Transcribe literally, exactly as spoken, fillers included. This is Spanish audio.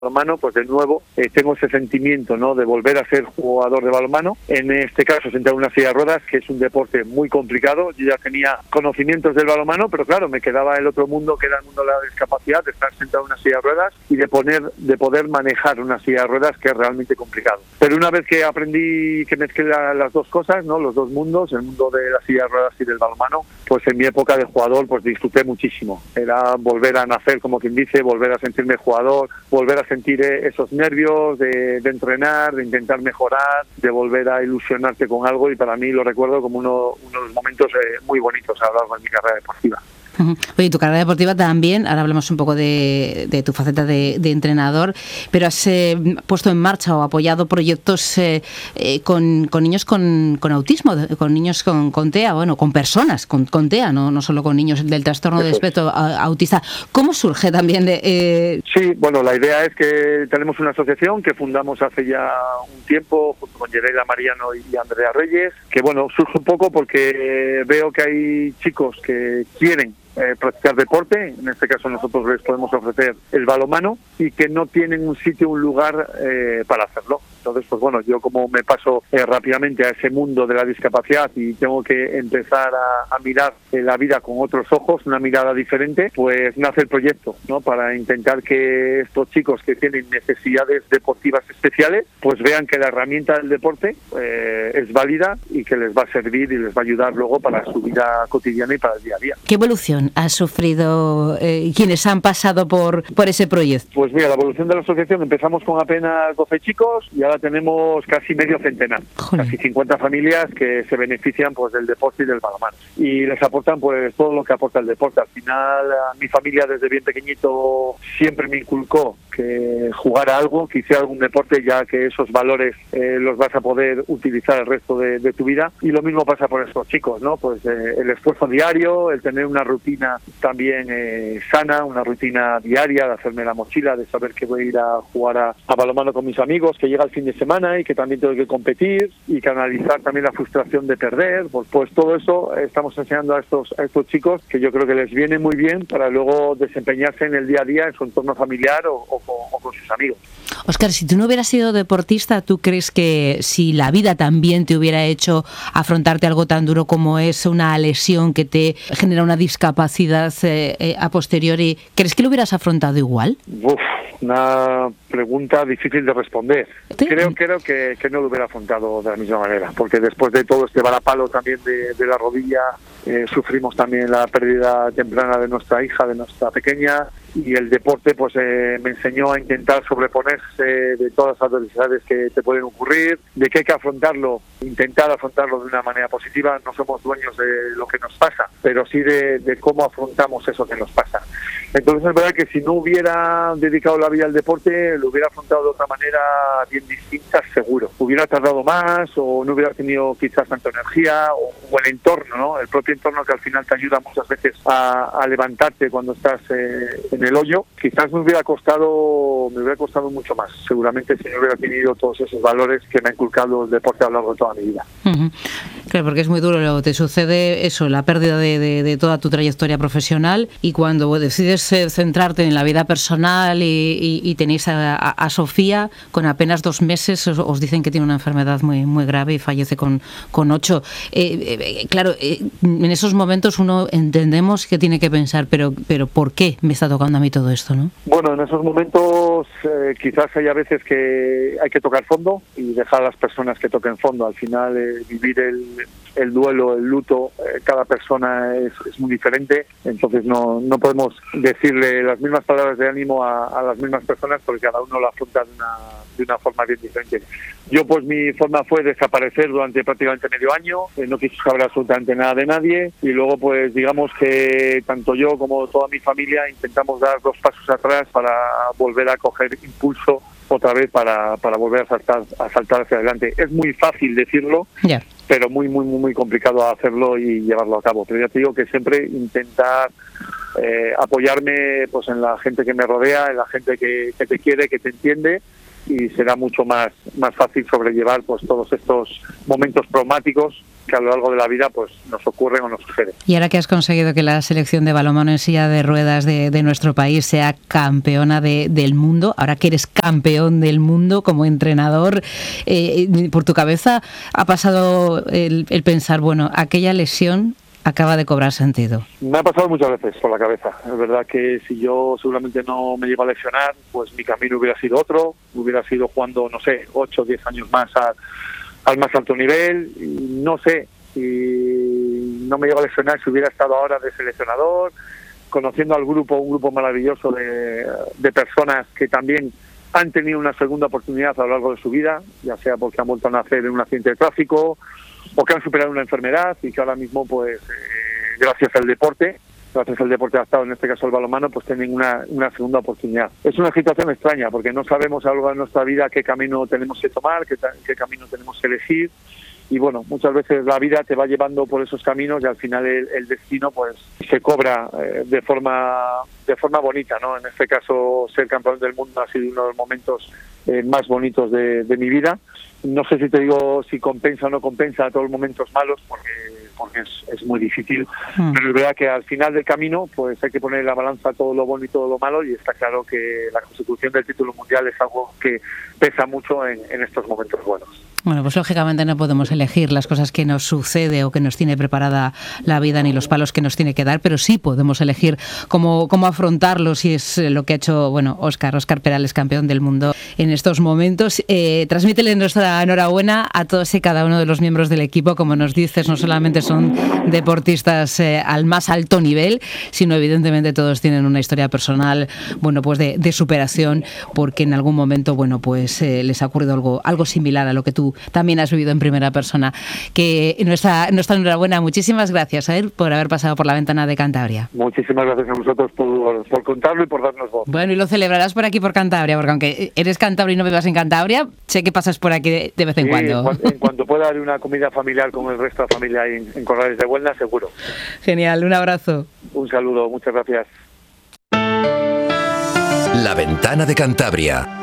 balonmano, pues de nuevo eh, tengo ese sentimiento, ¿no?, de volver a ser jugador de balonmano. En este caso sentar una silla de ruedas, que es un deporte muy complicado. Yo ya tenía conocimientos del balonmano, pero claro, me quedaba el otro mundo, que era el mundo de la discapacidad, de estar sentado en una silla de ruedas y de poner, de poder manejar una silla de ruedas, que es realmente complicado. Pero una vez que aprendí que mezclé las dos cosas, ¿no?, los dos mundos, el mundo de la silla de ruedas y del balonmano, pues en mi época de jugador pues disfruté muchísimo. Era volver a nacer, como quien dice, volver a sentirme jugador, volver a sentir esos nervios de, de entrenar, de intentar mejorar, de volver a ilusionarte con algo, y para mí lo recuerdo como uno, uno de los momentos eh, muy bonitos a lo largo de mi carrera deportiva. Oye, tu carrera deportiva también, ahora hablamos un poco de, de tu faceta de, de entrenador, pero has eh, puesto en marcha o apoyado proyectos eh, eh, con, con niños con, con autismo, con niños con, con TEA, bueno, con personas con, con TEA, no, no solo con niños del trastorno Eso del espectro es. autista. ¿Cómo surge también? De, eh... Sí, bueno, la idea es que tenemos una asociación que fundamos hace ya un tiempo, junto con Yereida Mariano y Andrea Reyes, que bueno, surge un poco porque veo que hay chicos que quieren Eh, practicar deporte, en este caso nosotros les podemos ofrecer el balonmano, y que no tienen un sitio, un lugar eh, para hacerlo. Entonces, pues bueno, yo como me paso eh, rápidamente a ese mundo de la discapacidad y tengo que empezar a, a mirar eh, la vida con otros ojos, una mirada diferente, pues nace el proyecto, ¿no?, para intentar que estos chicos que tienen necesidades deportivas especiales, pues vean que la herramienta del deporte eh, es válida y que les va a servir y les va a ayudar luego para su vida cotidiana y para el día a día. ¿Qué evolución ha sufrido eh, quienes han pasado por, por ese proyecto? Pues mira, la evolución de la asociación, empezamos con apenas doce chicos y ahora tenemos casi medio centenar, Joder. casi cincuenta familias que se benefician pues del deporte y del balonmano, y les aportan pues todo lo que aporta el deporte. Al final, a mi familia desde bien pequeñito siempre me inculcó que jugara algo, que hiciera algún deporte, ya que esos valores eh, los vas a poder utilizar el resto de, de tu vida. Y lo mismo pasa por estos chicos, ¿no? Pues eh, el esfuerzo diario, el tener una rutina también eh, sana, una rutina diaria, de hacerme la mochila, de saber que voy a ir a jugar a, a balonmano con mis amigos, que llega el fin de semana y que también tengo que competir, y canalizar también la frustración de perder. Pues, pues todo eso estamos enseñando a estos, a estos chicos, que yo creo que les viene muy bien para luego desempeñarse en el día a día en su entorno familiar o, o, con, o con sus amigos. Óscar, si tú no hubieras sido deportista, ¿tú crees que si la vida también te hubiera hecho afrontarte algo tan duro como es una lesión que te genera una discapacidad eh, eh, a posteriori, ¿crees que lo hubieras afrontado igual? Uf, una pregunta difícil de responder. ¿Sí? Creo, creo que, que no lo hubiera afrontado de la misma manera, porque después de todo este varapalo también de, de la rodilla, eh, sufrimos también la pérdida temprana de nuestra hija, de nuestra pequeña, y el deporte pues eh, me enseñó a intentar sobreponerse de todas las adversidades que te pueden ocurrir, de que hay que afrontarlo, intentar afrontarlo de una manera positiva. No somos dueños de lo que nos pasa, pero sí de, de cómo afrontamos eso que nos pasa. Entonces es verdad que si no hubiera dedicado la vida al deporte, lo hubiera afrontado de otra manera bien distinta, seguro. Hubiera tardado más, o no hubiera tenido quizás tanta energía, o, o el entorno, ¿no? El propio entorno, que al final te ayuda muchas veces a, a levantarte cuando estás eh, en el hoyo. Quizás me hubiera costado me hubiera costado mucho más, seguramente, si no hubiera tenido todos esos valores que me ha inculcado el deporte a lo largo de toda mi vida. Uh-huh. Claro, porque es muy duro, luego te sucede eso, la pérdida de, de, de toda tu trayectoria profesional, y cuando decides centrarte en la vida personal y, y, y tenéis a, a, a Sofía, con apenas dos meses os, os dicen que tiene una enfermedad muy muy grave y fallece con, con ocho. Eh, eh, claro, eh, en esos momentos uno entendemos que tiene que pensar, pero, pero ¿por qué me está tocando a mí todo esto, no? Bueno, en esos momentos eh, quizás hay a veces que hay que tocar fondo y dejar a las personas que toquen fondo. Al final eh, vivir el, el duelo, el luto, eh, cada persona es, es muy diferente, entonces no, no podemos decirle las mismas palabras de ánimo a, a las mismas personas, porque cada uno lo afronta de una, de una forma bien diferente. Yo pues mi forma fue desaparecer durante prácticamente medio año, eh, no quise saber absolutamente nada de nadie, y luego pues digamos que tanto yo como toda mi familia intentamos dar dos pasos atrás para volver a coger impulso otra vez para, para volver a saltar, a saltar hacia adelante. Es muy fácil decirlo, yeah. pero muy, muy, muy, muy complicado hacerlo y llevarlo a cabo. Pero ya te digo que siempre intentar eh, apoyarme pues en la gente que me rodea, en la gente que, que te quiere, que te entiende, y será mucho más, más fácil sobrellevar pues todos estos momentos traumáticos que a lo largo de la vida pues nos ocurren o nos suceden. Y ahora que has conseguido que la selección de balonmano en silla de ruedas de, de nuestro país sea campeona de, del mundo, ahora que eres campeón del mundo como entrenador, eh, por tu cabeza ha pasado el, el pensar, bueno, aquella lesión acaba de cobrar sentido. Me ha pasado muchas veces por la cabeza. Es verdad que si yo seguramente no me llego a lesionar, pues mi camino hubiera sido otro, hubiera sido jugando, no sé, ocho o diez años más a, al más alto nivel. Y no sé, si no me llego a lesionar, si hubiera estado ahora de seleccionador, conociendo al grupo, un grupo maravilloso de, de personas que también han tenido una segunda oportunidad a lo largo de su vida, ya sea porque han vuelto a nacer en un accidente de tráfico, o que han superado una enfermedad y que ahora mismo, pues, eh, gracias al deporte, gracias al deporte adaptado, en este caso el balonmano, pues tienen una, una segunda oportunidad. Es una situación extraña porque no sabemos a lo largo de nuestra vida qué camino tenemos que tomar, qué, qué camino tenemos que elegir. Y bueno, muchas veces la vida te va llevando por esos caminos y al final el, el destino pues se cobra eh, de forma de forma bonita, ¿no? En este caso, ser campeón del mundo ha sido uno de los momentos eh, más bonitos de, de mi vida. No sé si te digo si compensa o no compensa todos los momentos malos, porque porque es, es muy difícil, mm. pero es verdad que al final del camino pues hay que poner en la balanza todo lo bueno y todo lo malo, y está claro que la consecución del título mundial es algo que pesa mucho en, en estos momentos buenos. Bueno, pues lógicamente no podemos elegir las cosas que nos sucede o que nos tiene preparada la vida ni los palos que nos tiene que dar, pero sí podemos elegir cómo, cómo afrontarlos, y es lo que ha hecho, bueno, Óscar, Óscar Perales, campeón del mundo en estos momentos. Eh, transmítele nuestra enhorabuena a todos y cada uno de los miembros del equipo. Como nos dices, no solamente son deportistas eh, al más alto nivel, sino evidentemente todos tienen una historia personal, bueno, pues de, de superación, porque en algún momento, bueno, pues eh, les ha ocurrido algo, algo similar a lo que tú también has vivido en primera persona. Que nuestra, nuestra enhorabuena, muchísimas gracias a él por haber pasado por la ventana de Cantabria. Muchísimas gracias a vosotros por, por contarlo y por darnos voz. Bueno, y lo celebrarás por aquí por Cantabria, porque aunque eres cántabro y no vivas en Cantabria, sé que pasas por aquí de, de vez en sí, cuando. En, en cuanto pueda dar una comida familiar con el resto de la familia en, en Corrales de Huelna, seguro. Genial, un abrazo. Un saludo, muchas gracias. La ventana de Cantabria.